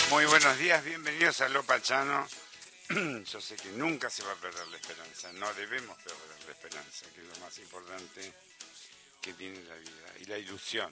Muy buenos días, bienvenidos a Lo Pachano. Yo sé que nunca se va a perder la esperanza, no debemos perder la esperanza, que es lo más importante que tiene la vida, y la ilusión.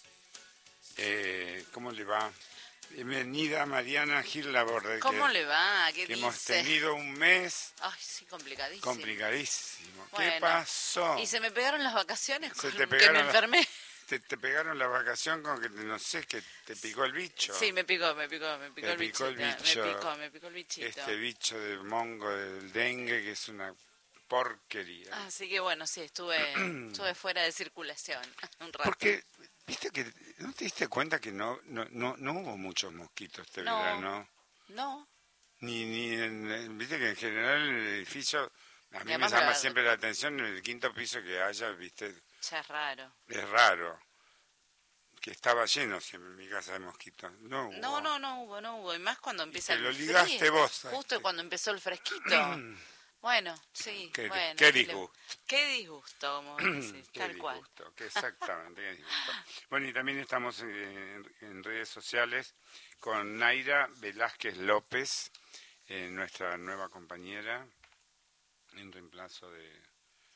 ¿Cómo le va? Bienvenida Mariana Gil Laborde. ¿Cómo le va? ¿Qué que dice? hemos tenido un mes Ay, sí, complicadísimo. complicadísimo. Bueno, ¿Qué pasó? y se me pegaron las vacaciones con te que pegaron me enfermé. Te pegaron la vacación con que, no sé, que te picó el bicho. Sí, me picó el bichito. Me picó el bichito. Este bicho del mongo, del dengue, que es una porquería. Así que bueno, sí, estuve fuera de circulación un rato. Porque, viste que, ¿no te diste cuenta que no hubo muchos mosquitos este verano? No. Viste que en general en el edificio, a mí me además llama siempre la atención en el quinto piso que haya, viste. Ya es raro. Es raro. Que estaba lleno siempre en mi casa de mosquitos. No hubo. Y más cuando empieza el frío. frío. Lo ligaste vos. Justo cuando empezó el fresquito. Bueno, sí. Qué disgusto. Qué disgusto, como decís, tal cual. Exactamente, qué disgusto. Bueno, y también estamos en redes sociales con Naira Velázquez López, nuestra nueva compañera, en reemplazo de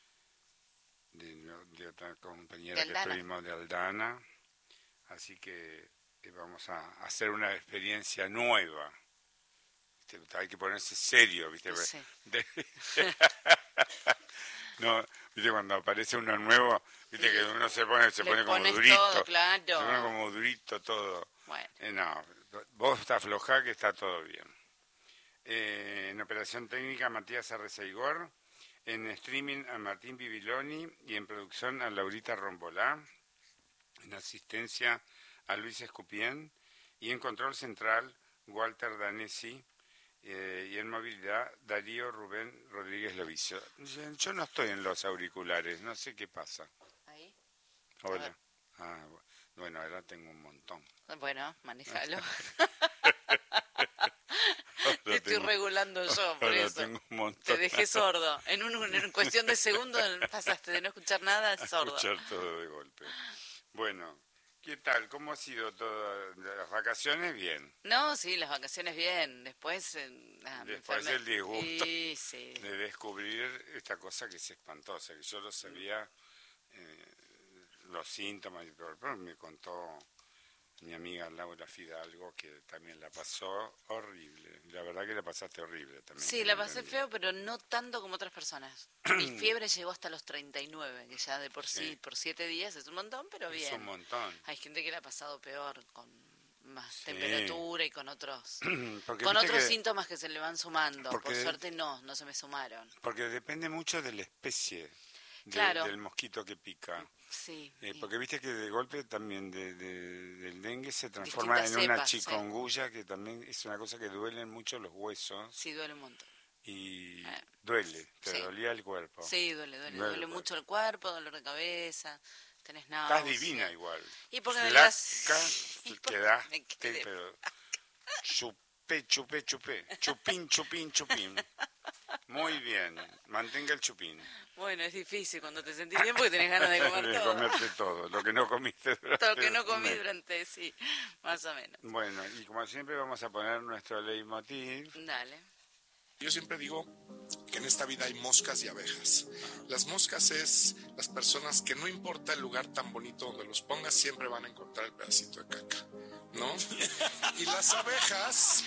otra compañera que tuvimos de Aldana. Así que vamos a hacer una experiencia nueva. Hay que ponerse serio, ¿viste? Sí. No, ¿viste? Cuando aparece uno nuevo, ¿viste? Que uno se pone como durito. Todo, claro. Se pone como durito todo. Bueno. No, vos está aflojá que está todo bien. En operación técnica, Matías Arreceigor. En streaming, a Martín Bibiloni. Y en producción, a Laurita Rombolá. En asistencia, a Luis Escupien. Y en control central, Walter Danesi. Y en movilidad, Darío Rubén Rodríguez Lovicio. Yo no estoy en los auriculares, no sé qué pasa. ¿Ahí? Hola. Bueno, ahora tengo un montón. Bueno, manéjalo. Te estoy regulando yo, por eso. Tengo un montón. Te dejé sordo. En cuestión de segundos pasaste de no escuchar nada a sordo. Escuchar todo de golpe. Bueno, ¿qué tal? ¿Cómo ha sido todas las vacaciones? Bien. No, sí, las vacaciones bien. Después el disgusto sí. de descubrir esta cosa que es espantosa, que yo lo sabía, los síntomas, pero me contó mi amiga Laura Fidalgo, que también la pasó horrible. La verdad que la pasaste horrible también. Sí, la pasé feo, pero no tanto como otras personas. Mi fiebre llegó hasta los 39, que ya de por sí, por 7 días es un montón, pero bien. Es un montón. Hay gente que la ha pasado peor, con más temperatura y con otros síntomas que se le van sumando. Por suerte no se me sumaron. Porque depende mucho de la especie del mosquito que pica. Sí. Porque viste que de golpe también del dengue se transforma en una chikungunya, que también es una cosa que duelen mucho los huesos. Sí, duele un montón. Y duele, dolía el cuerpo. Sí, duele mucho el cuerpo, dolor de cabeza, tenés náuseas. Estás divina igual. Y porque quedaste, pero chupé, chupín. Muy bien, mantenga el chupín. Bueno, es difícil cuando te sentís bien porque tenés ganas de comer todo. Comerte todo, lo que no comiste durante... Todo lo que no comí durante, sí, más o menos. Bueno, y como siempre vamos a poner nuestro leitmotiv. Dale. Yo siempre digo que en esta vida hay moscas y abejas. Las moscas es las personas que no importa el lugar tan bonito donde los pongas, siempre van a encontrar el pedacito de caca, ¿no? Y las abejas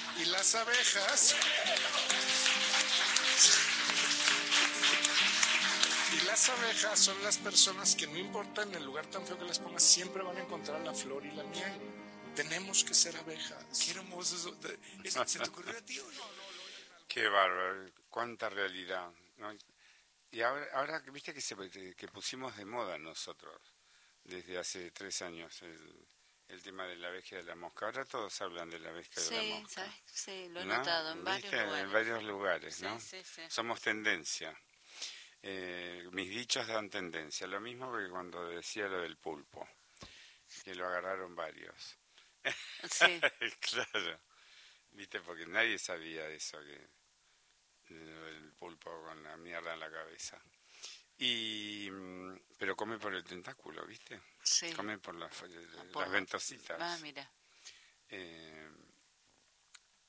son las personas que no importa en el lugar tan feo que las pongas, siempre van a encontrar la flor y la miel. Tenemos que ser abejas. Qué hermoso eso. ¿Se te ocurrió a ti o no? Qué bárbaro, cuánta realidad, ¿no? Y ahora viste que pusimos de moda nosotros, desde hace 3 años, el tema de la abeja y de la mosca. Ahora todos hablan de la abeja y de la mosca. ¿Sabes? Sí, lo he notado en varios lugares. En varios lugares, ¿no? Sí. Somos tendencia. Mis dichos dan tendencia. Lo mismo que cuando decía lo del pulpo, que lo agarraron varios. Sí. Claro. Viste, porque nadie sabía eso, que el pulpo con la mierda en la cabeza. Pero come por el tentáculo, ¿viste? Sí. Come por las ventositas. Mira.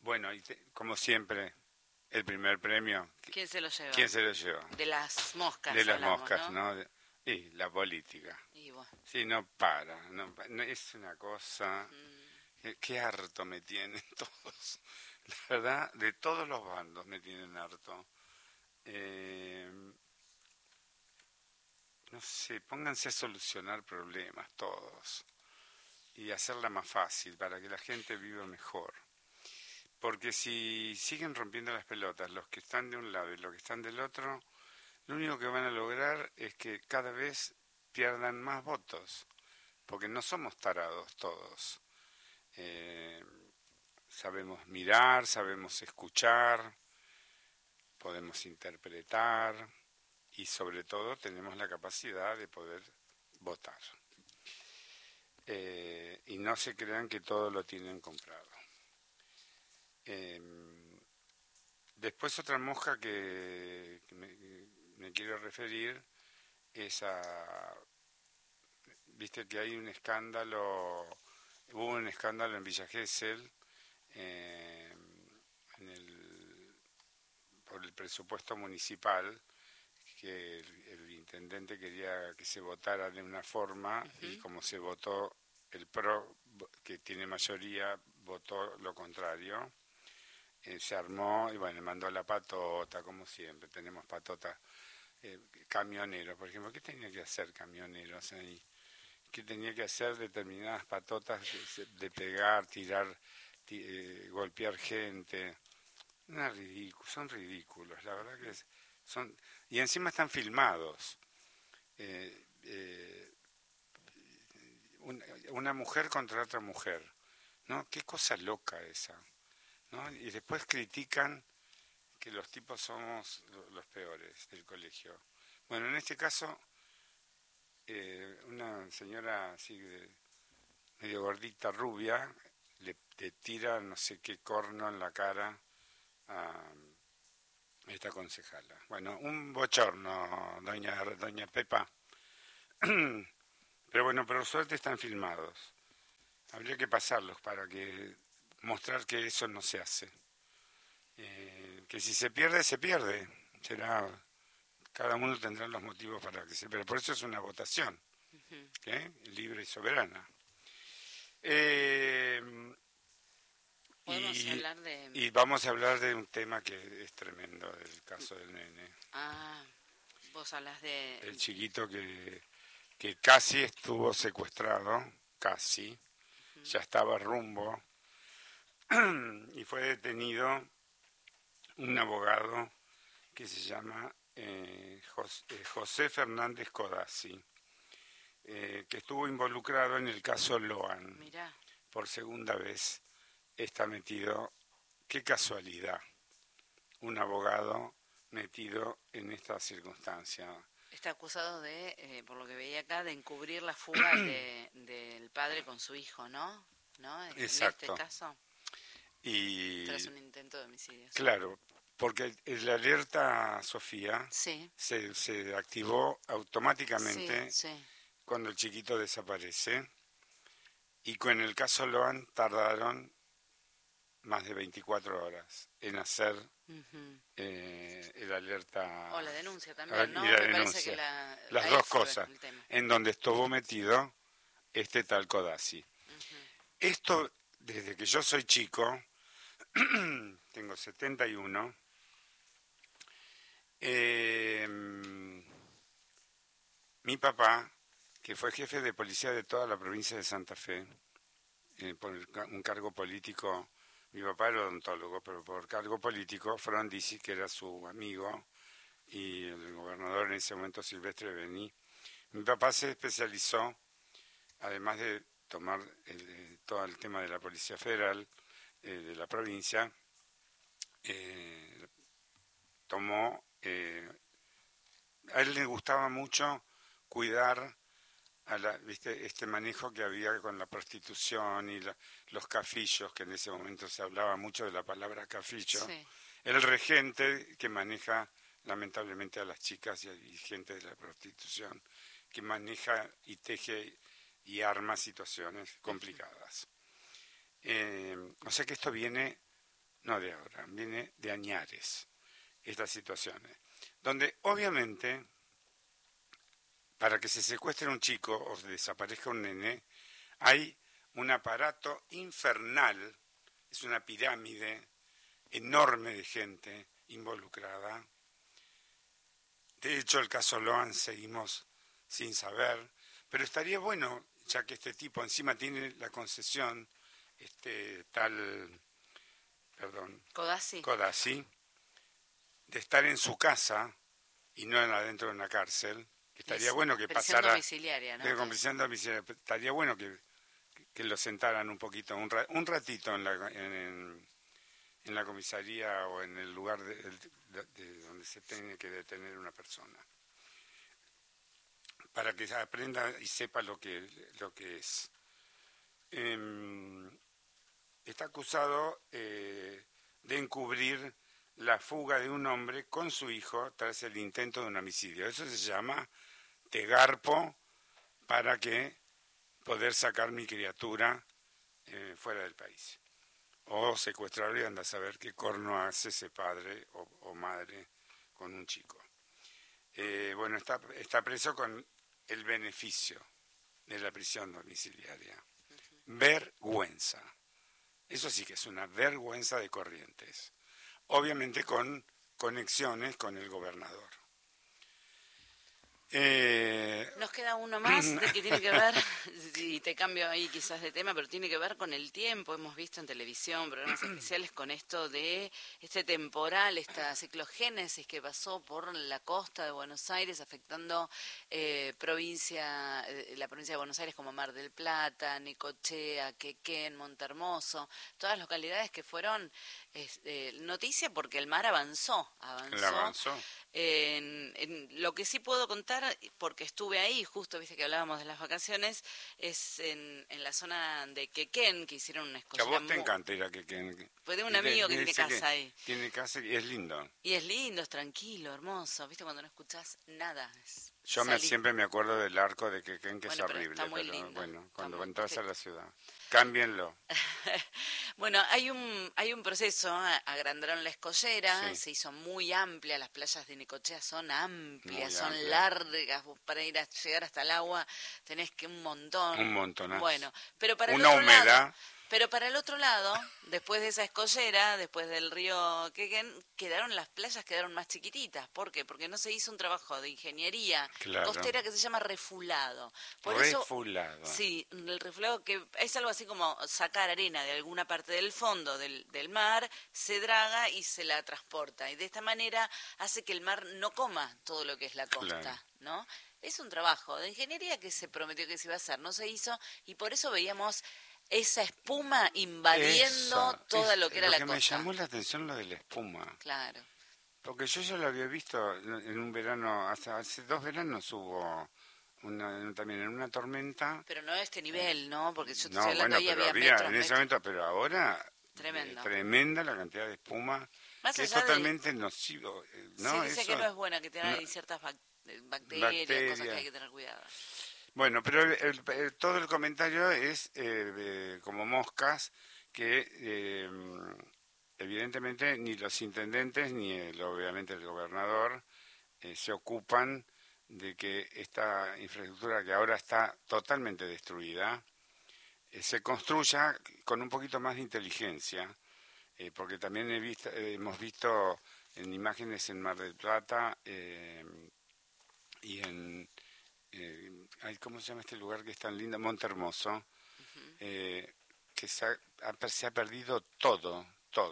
Bueno, como siempre, el primer premio. ¿Quién se lo lleva? ¿Quién se lo lleva? De las moscas. De las moscas, ¿no? Y la política. Y bueno. Sí, no para. No, es una cosa... Qué harto me tienen todos. La verdad, de todos los bandos me tienen harto. No sé, pónganse a solucionar problemas todos y hacerla más fácil para que la gente viva mejor. Porque si siguen rompiendo las pelotas los que están de un lado y los que están del otro, lo único que van a lograr es que cada vez pierdan más votos, porque no somos tarados todos. Sabemos mirar, sabemos escuchar, podemos interpretar y sobre todo tenemos la capacidad de poder votar. Y no se crean que todo lo tienen comprado. Después otra mosca que me quiero referir es a... Viste que hay un escándalo, hubo un escándalo en Villa Gesell por el presupuesto municipal, que el intendente quería que se votara de una forma y como se votó el PRO, que tiene mayoría, votó lo contrario. Se armó y bueno, mandó la patota, como siempre, tenemos patotas, camioneros, por ejemplo. ¿Qué tenía que hacer camioneros ahí? ¿Qué tenía que hacer determinadas patotas de pegar, tirar, golpear gente? Son ridículos, la verdad que son... Y encima están filmados. Una mujer contra otra mujer, ¿no? Qué cosa loca esa, ¿no? Y después critican que los tipos somos los peores del colegio. Bueno, en este caso, una señora así medio gordita, rubia, le tira no sé qué corno en la cara a esta concejala. Bueno, un bochorno, doña Pepa. Pero bueno, por suerte están filmados. Habría que pasarlos para mostrar que eso no se hace. Que si se pierde, se pierde. Cada uno tendrá los motivos para que se pierda. Por eso es una votación, libre y soberana. Y vamos a hablar de un tema que es tremendo, el caso del nene. Vos hablas de... El chiquito que casi estuvo secuestrado, casi, ya estaba rumbo, y fue detenido un abogado que se llama José Fernández Codazzi, que estuvo involucrado en el caso Loan. Mirá. Por segunda vez está metido, qué casualidad, un abogado metido en esta circunstancia. Está acusado de, por lo que veía acá, de encubrir la fuga del padre con su hijo, ¿no? Exacto. En este caso. Y tras un intento de homicidio. Claro, porque la alerta Sofía sí. se activó automáticamente sí. Cuando el chiquito desaparece, y con el caso Loan tardaron más de 24 horas en hacer el alerta. O la denuncia también, ¿no? Y la denuncia. Las dos cosas, en donde estuvo metido este tal Codazzi. Esto, desde que yo soy chico, tengo 71, mi papá, que fue jefe de policía de toda la provincia de Santa Fe, por un cargo político. Mi papá era odontólogo, pero por cargo político, Frondizi, que era su amigo, y el gobernador en ese momento, Silvestre Beni. Mi papá se especializó, además de tomar todo el tema de la Policía Federal, de la provincia, tomó... a él le gustaba mucho cuidar ¿viste? Este manejo que había con la prostitución y los cafillos, que en ese momento se hablaba mucho de la palabra cafillo. Sí. El regente que maneja lamentablemente a las chicas y gente de la prostitución, que maneja y teje y arma situaciones complicadas. O sea que esto viene no de ahora, viene de añares, estas situaciones, donde obviamente para que se secuestre un chico o desaparezca un nene, hay un aparato infernal, es una pirámide enorme de gente involucrada. De hecho, el caso Loan seguimos sin saber, pero estaría bueno, ya que este tipo encima tiene la concesión, Codazzi, de estar en su casa y no adentro de una cárcel. Estaría bueno que pasara... domiciliaria, ¿no? Prisión domiciliaria. Estaría bueno que lo sentaran un poquito, un ratito en la comisaría o en el lugar de donde se tiene que detener una persona, para que aprenda y sepa lo que es. Está acusado de encubrir la fuga de un hombre con su hijo tras el intento de un homicidio. Eso se llama te garpo para que poder sacar mi criatura fuera del país. O secuestrarlo y anda a saber qué corno hace ese padre o madre con un chico. Bueno, está preso con el beneficio de la prisión domiciliaria. Vergüenza. Eso sí que es una vergüenza de Corrientes. Obviamente con conexiones con el gobernador. Nos queda uno más de que tiene que ver, y te cambio ahí quizás de tema, pero tiene que ver con el tiempo. Hemos visto en televisión programas especiales con esto de este temporal, esta ciclogénesis que pasó por la costa de Buenos Aires, afectando la provincia de Buenos Aires como Mar del Plata, Necochea, Quequén, Montehermoso, todas localidades que fueron noticia porque el mar avanzó. En lo que sí puedo contar, porque estuve ahí, justo viste que hablábamos de las vacaciones, es en la zona de Quequén, que hicieron una escollera. Que a vos te encanta ir a Quequén. Pues de un amigo que tiene casa ahí. Tiene casa y es lindo. Y es lindo, es tranquilo, hermoso, viste cuando no escuchás nada. Yo siempre me acuerdo del arco de Quequén, que es horrible, está muy lindo. Bueno, cuando entras a la ciudad, cámbienlo. Bueno, hay un proceso, agrandaron la escollera, sí. Se hizo muy amplia, las playas de Necochea son amplias, son largas, vos para llegar hasta el agua tenés que un montonazo. Bueno, pero para el otro lado, pero para el otro lado, después de esa escollera, después del río Quequén, las playas quedaron más chiquititas. ¿Por qué? Porque no se hizo un trabajo de ingeniería costera que se llama refulado. Refulado. Sí, el refulado que es algo así como sacar arena de alguna parte del fondo del mar, se draga y se la transporta. Y de esta manera hace que el mar no coma todo lo que es la costa, ¿no? Es un trabajo de ingeniería que se prometió que se iba a hacer, no se hizo, y por eso veíamos esa espuma invadiendo toda lo que era la costa. Lo que me llamó la atención lo de la espuma. Claro. Porque yo ya lo había visto en un verano, hace 2 veranos hubo también en una tormenta. Pero no a este nivel, ¿no? Porque yo estoy hablando ahí había metros, en ese momento, pero ahora tremenda la cantidad de espuma, más que es totalmente nocivo, ¿no? Sí, dice que no es buena, que tiene ciertas bacterias, cosas que hay que tener cuidado. Bueno, pero todo el comentario es como moscas que evidentemente ni los intendentes ni obviamente el gobernador se ocupan de que esta infraestructura que ahora está totalmente destruida se construya con un poquito más de inteligencia, porque también hemos visto en imágenes en Mar del Plata y en... ¿cómo se llama este lugar que es tan lindo? Montehermoso, que se ha perdido todo.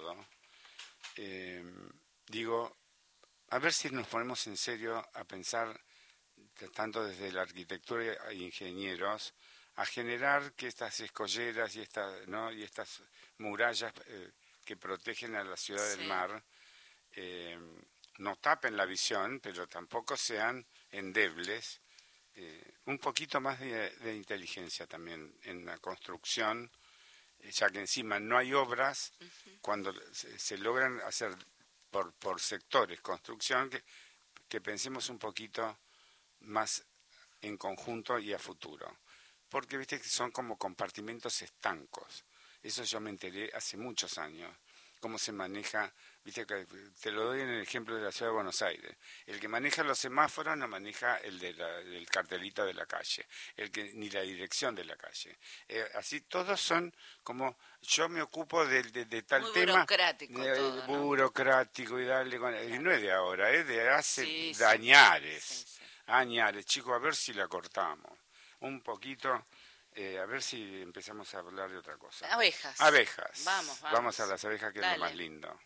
Digo, a ver si nos ponemos en serio a pensar, tanto desde la arquitectura e ingenieros, a generar que estas escolleras y estas murallas que protegen a la ciudad del mar no tapen la visión, pero tampoco sean endebles. Un poquito más de inteligencia también en la construcción, ya que encima no hay obras, cuando se logran hacer por sectores construcción, que pensemos un poquito más en conjunto y a futuro. Porque viste que son como compartimentos estancos. Eso yo me enteré hace muchos años, cómo se maneja, viste que te lo doy en el ejemplo de la ciudad de Buenos Aires. El que maneja los semáforos no maneja el cartelito de la calle, ni la dirección de la calle. Así todos son como, yo me ocupo de tal Muy tema. burocrático todo, ¿no? Burocrático y darle y no es de ahora, es de hace Sí, añares. sí. Añares, chicos, a ver si la cortamos. Un poquito. A ver si empezamos a hablar de otra cosa. Abejas. Vamos a las abejas, que Dale. es lo más lindo.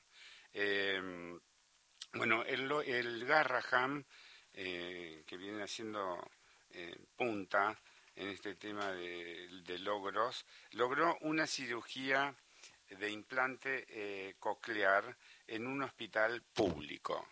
Bueno, el Garraham, que viene haciendo punta en este tema de logros, logró una cirugía de implante coclear en un hospital público.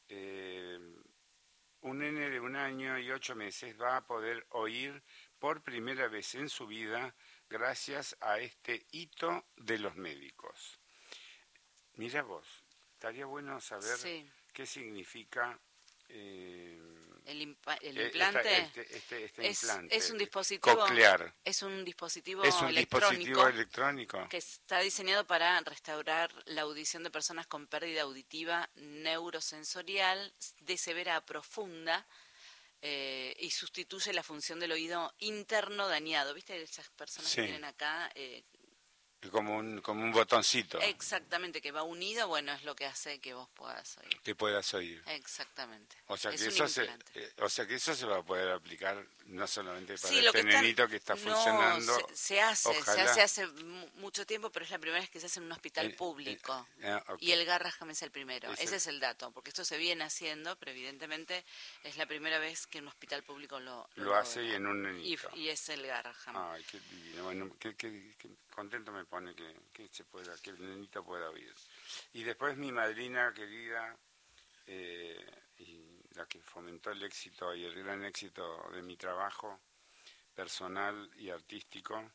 Un nene de 1 año y 8 meses va a poder oír por primera vez en su vida gracias a este hito de los médicos. Mira vos, estaría bueno saber qué significa el implante. Este implante. Es un dispositivo coclear. Es un dispositivo electrónico que está diseñado para restaurar la audición de personas con pérdida auditiva neurosensorial de severa a profunda. Y sustituye la función del oído interno dañado. ¿Viste esas personas que tienen acá? Como un botoncito. Exactamente, que va unido, bueno, es lo que hace que vos puedas oír. Que puedas oír. Exactamente. O sea, es que eso se va a poder aplicar no solamente para este nenito que está funcionando. Se hace hace mucho tiempo, pero es la primera vez que se hace en un hospital público. Okay. Y el Garraham es el primero. Ese es el dato, porque esto se viene haciendo, pero evidentemente es la primera vez que un hospital público lo hace y en un nenito. Y es el Garraham. Ay, qué divino. Bueno, qué contento me pone que el nenito pueda oír. Y después mi madrina querida, y la que fomentó el éxito y el gran éxito de mi trabajo personal y artístico,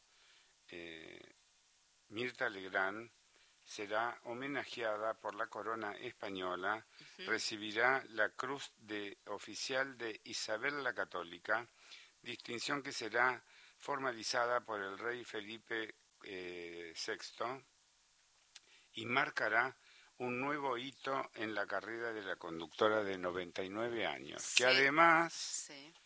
Mirta Legrand, será homenajeada por la corona española, recibirá la Cruz Oficial de Isabel la Católica, distinción que será formalizada por el rey Felipe VI y marcará un nuevo hito en la carrera de la conductora de 99 años, que además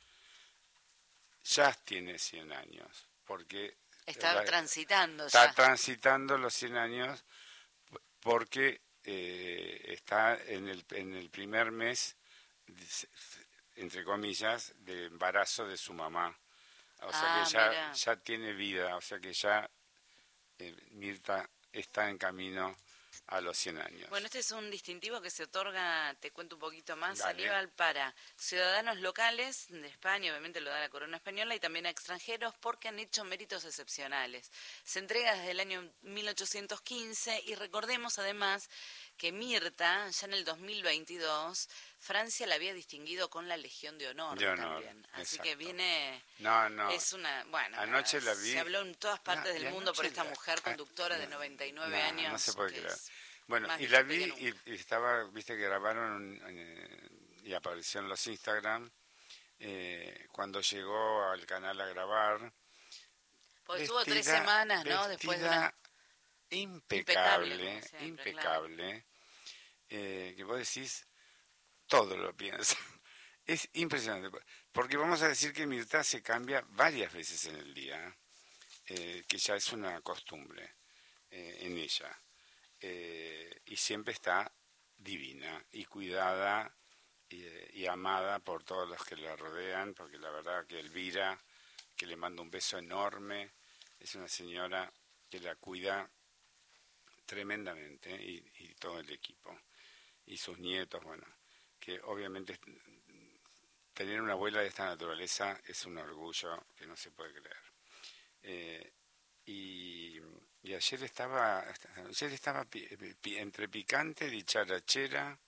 ya tiene 100 años, porque está transitando los 100 años, porque está en el primer mes, entre comillas, de embarazo de su mamá. O sea que ya tiene vida, o sea que ya Mirta está en camino a los 100 años. Bueno, este es un distintivo que se otorga, te cuento un poquito más, Dale. Aníbal, para ciudadanos locales de España, obviamente lo da la corona española, y también a extranjeros porque han hecho méritos excepcionales. Se entrega desde el año 1815 y recordemos además que Mirta, ya en el 2022, Francia la había distinguido con la Legión de Honor también. Así que viene... No. Es una... Bueno, anoche la vi. Se habló en todas partes del mundo por esta mujer conductora de 99 años. No se puede creer. Bueno, y la vi y estaba, viste que grabaron y apareció en los Instagram cuando llegó al canal a grabar. Pues estuvo 3 semanas, ¿no? Después de una... impecable, claro. Que vos decís, todo lo piensas. Es impresionante, porque vamos a decir que Mirta se cambia varias veces en el día, que ya es una costumbre en ella, y siempre está divina y cuidada y amada por todos los que la rodean, porque la verdad que Elvira, que le mando un beso enorme, es una señora que la cuida tremendamente, y todo el equipo y sus nietos, bueno, que obviamente tener una abuela de esta naturaleza es un orgullo que no se puede creer. Y ayer estaba entre picante, dicharachera,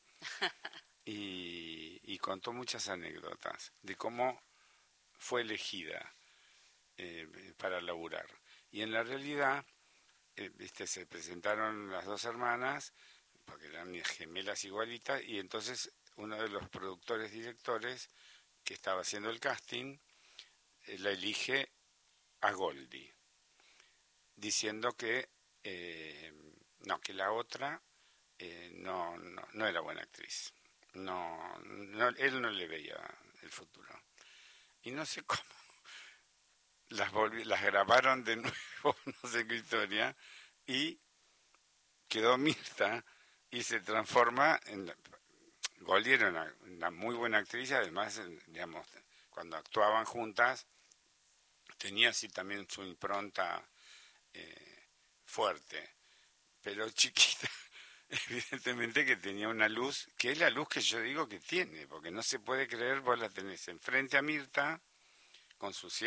y contó muchas anécdotas de cómo fue elegida para laburar. Y en la realidad se presentaron las dos hermanas, porque eran gemelas igualitas, y entonces uno de los productores directores que estaba haciendo el casting la elige a Goldie, diciendo que No, que la otra no era buena actriz. No, él no le veía el futuro. Y no sé cómo. Las grabaron de nuevo, no sé qué historia, y quedó Mirta y se transforma en... Goldie era una muy buena actriz, además, digamos, cuando actuaban juntas, tenía así también su impronta fuerte, pero chiquita, evidentemente que tenía una luz, que es la luz que yo digo que tiene, porque no se puede creer, vos la tenés enfrente a Mirta, con sus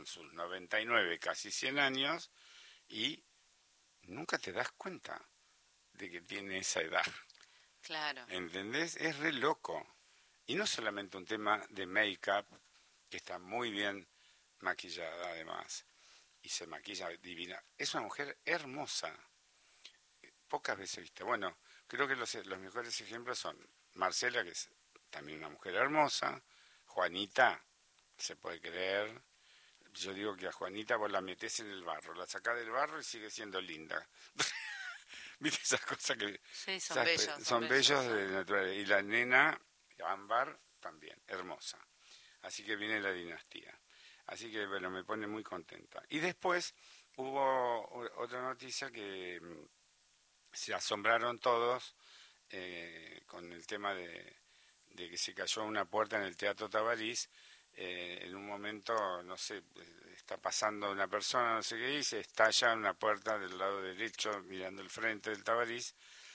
99, casi 100 años, y nunca te das cuenta de que tiene esa edad. Claro. ¿Entendés? Es re loco. Y no solamente un tema de make-up, que está muy bien maquillada además, y se maquilla divina. Es una mujer hermosa. Pocas veces vista. Bueno, creo que los mejores ejemplos son Marcela, que es también una mujer hermosa, Juanita, se puede creer. Yo digo que a Juanita vos la metés en el barro, la sacás del barro y sigue siendo linda. ¿Viste esas cosas que... Sí, son bellos. Son bellos de naturaleza. Y la nena, Ámbar, también, hermosa. Así que viene la dinastía. Así que, bueno, me pone muy contenta. Y después hubo otra noticia que se asombraron todos con el tema de que se cayó una puerta en el Teatro Tabarís. En un momento, no sé, está pasando una persona, no sé qué dice, estalla una puerta del lado derecho mirando el frente del Tabarís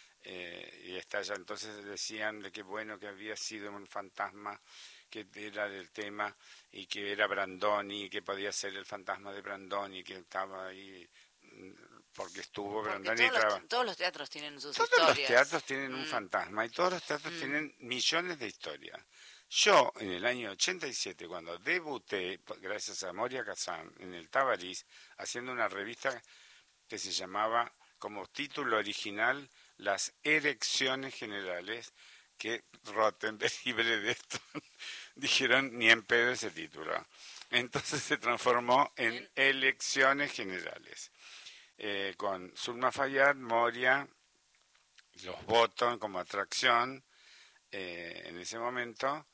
y estalla. Entonces decían de que bueno, que había sido un fantasma, que era del tema y que era Brandoni, que podía ser el fantasma de Brandoni, que estaba ahí porque estuvo Brandoni. Todos los teatros tienen sus historias. Todos los teatros tienen un fantasma y todos los teatros tienen millones de historias. Yo, en el año 87, cuando debuté, gracias a Moria Kazan, en el Tabarís, haciendo una revista que se llamaba, como título original, Las Erecciones Generales, que Rottenberg y Bredeston dijeron ni en pedo ese título. Entonces se transformó en Elecciones Generales, con Zulma Fayad, Moria, los Botton como atracción en ese momento.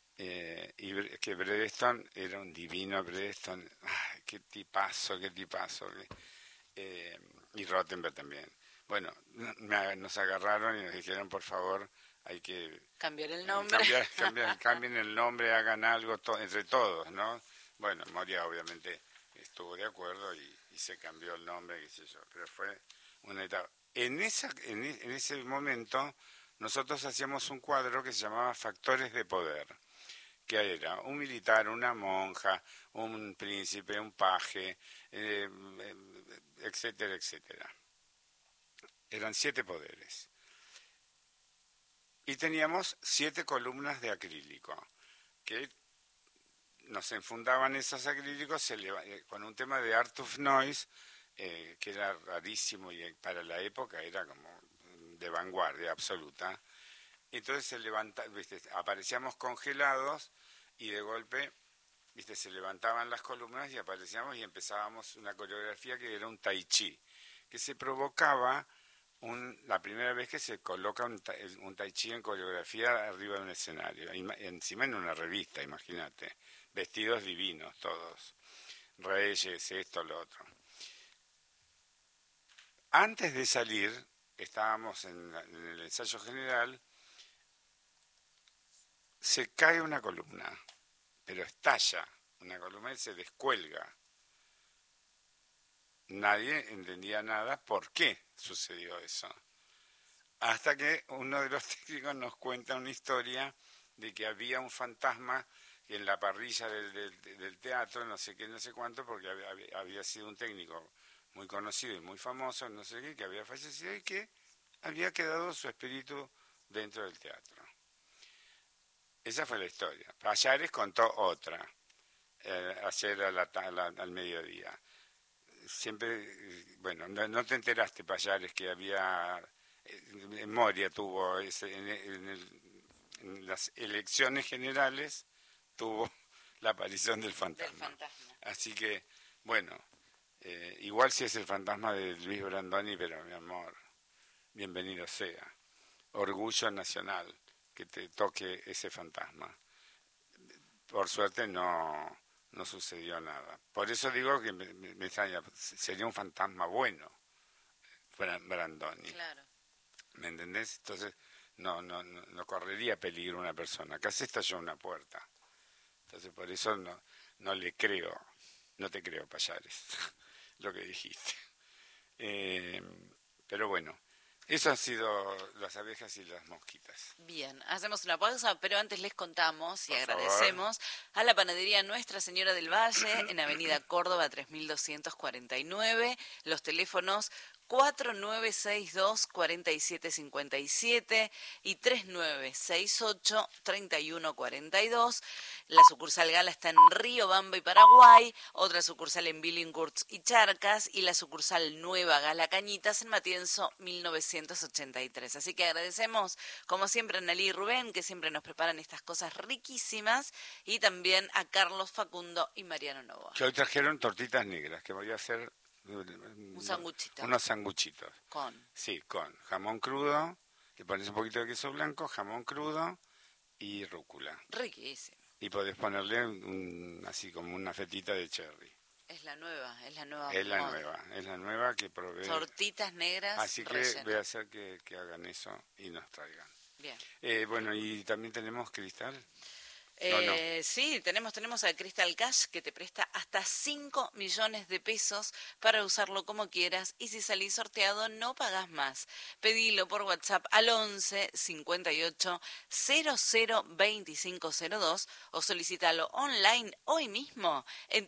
Y que Bredeston era un divino Bredeston, ay, qué tipazo, y Rottenberg también. Bueno, nos agarraron y nos dijeron, por favor, hay que cambiar el nombre, cambien el nombre, hagan algo entre todos, ¿no? Bueno, Moria obviamente estuvo de acuerdo y se cambió el nombre, qué sé yo, pero fue una etapa. En ese momento nosotros hacíamos un cuadro que se llamaba Factores de Poder, que era un militar, una monja, un príncipe, un paje, etcétera, etcétera. Eran 7 poderes. Y teníamos 7 columnas de acrílico, que nos enfundaban esos acrílicos con un tema de Art of Noise, que era rarísimo y para la época era como de vanguardia absoluta. Entonces aparecíamos congelados y de golpe se levantaban las columnas y aparecíamos y empezábamos una coreografía que era un tai chi, que se provocaba la primera vez que se coloca un tai chi en coreografía arriba de un escenario, encima en una revista, imagínate, vestidos divinos todos, reyes, esto, lo otro. Antes de salir, estábamos en el ensayo general, se cae una columna, pero estalla una columna y se descuelga. Nadie entendía nada por qué sucedió eso. Hasta que uno de los técnicos nos cuenta una historia de que había un fantasma en la parrilla del teatro, no sé qué, no sé cuánto, porque había sido un técnico muy conocido y muy famoso, no sé qué, que había fallecido y que había quedado su espíritu dentro del teatro. Esa fue la historia. Pallares contó otra, ayer al mediodía. Siempre, bueno, no te enteraste, Pallares, que había... Moria tuvo, en las elecciones generales, tuvo la aparición del fantasma. Así que, bueno, igual si es el fantasma de Luis Brandoni, pero mi amor, bienvenido sea. Orgullo nacional que te toque ese fantasma. Por suerte no sucedió nada. Por eso digo que me extraña, sería un fantasma bueno, Brandoni. Claro. ¿Me entendés? Entonces no correría peligro una persona. Acá se estalló una puerta. Entonces por eso no le creo, no te creo, Payares, lo que dijiste. Pero bueno, eso han sido las abejas y las mosquitas. Bien, hacemos una pausa, pero antes les contamos y Por agradecemos a la panadería Nuestra Señora del Valle en Avenida Córdoba 3249, los teléfonos 4962-4757 y 3968-3142. La sucursal Gala está en Riobamba y Paraguay, otra sucursal en Billinghurst y Charcas y la sucursal Nueva Gala Cañitas en Matienzo 1983. Así que agradecemos, como siempre, a Nelly y Rubén, que siempre nos preparan estas cosas riquísimas, y también a Carlos, Facundo y Mariano Novoa. Que hoy trajeron tortitas negras, que voy a hacer Un sanguchito. unos sanguchitos. Con. Sí, con jamón crudo, le pones un poquito de queso blanco, jamón crudo y rúcula. Riquísimo. Y podés ponerle así como una fetita de cherry. Es la nueva. Es la nueva que probé. Tortitas negras Así que rellenas. voy a hacer que hagan eso y nos traigan. Bien. Bueno, y también tenemos cristal. No. Sí, tenemos a Crystal Cash, que te presta hasta 5 millones de pesos para usarlo como quieras, y si salís sorteado no pagás más. Pedilo por WhatsApp al 11 58 00 2502 o solicítalo online hoy mismo en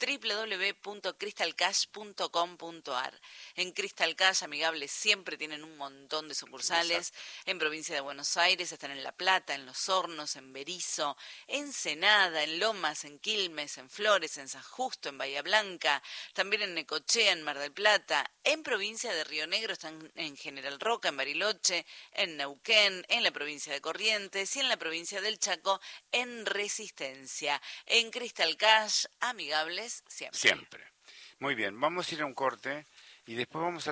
www.crystalcash.com.ar. En Crystal Cash, amigables, siempre tienen un montón de sucursales. Exacto. En Provincia de Buenos Aires están en La Plata, en Los Hornos, en Berisso, en Ensenada, en Lomas, en Quilmes, en Flores, en San Justo, en Bahía Blanca, también en Necochea, en Mar del Plata, en provincia de Río Negro están en General Roca, en Bariloche, en Neuquén, en la provincia de Corrientes y en la provincia del Chaco, en Resistencia. En Crystal Cash, amigables siempre. Siempre. Muy bien, vamos a ir a un corte y después vamos a